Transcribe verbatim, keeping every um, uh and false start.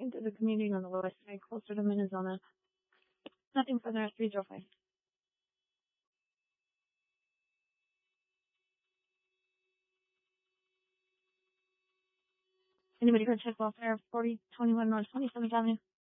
into the community on the west side, closer to Minnesota. Nothing further at three oh five. Anybody heard check welfare, forty twenty-one North twenty-seventh Avenue?